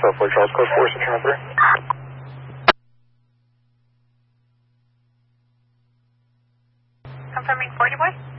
South Lake Charles, code 4, Central 3. Confirming 40 boy.